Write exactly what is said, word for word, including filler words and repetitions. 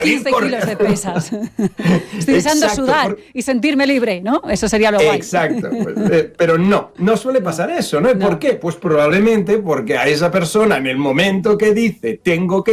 quince kilos de pesas. Estoy deseando Exacto, sudar por... y sentirme libre, ¿no? Eso sería lo guay. Exacto. Pues, eh, pero no, no suele pasar eso, ¿no? ¿Y No. por qué? Pues probablemente porque a esa persona en el momento que dice tengo que